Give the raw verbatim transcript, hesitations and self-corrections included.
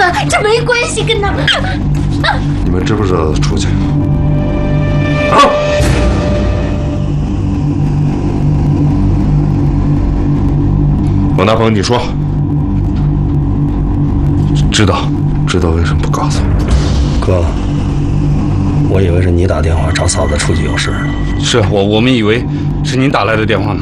这没关系，跟他们。 你们知不知道他出去？啊！王大鹏，你说，知道，知道为什么不告诉我？ 哥，我以为是你打电话找嫂子出去有事。 是我，我们以为是您打来的电话呢。